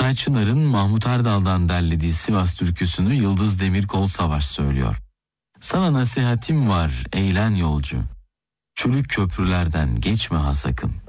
Altay Çınar'ın Mahmut Erdal'dan derlediği Sivas türküsünü Yıldız Demirkol Savaş söylüyor. Sana nasihatim var eğlen yolcu, çürük köprülerden geçme ha sakın.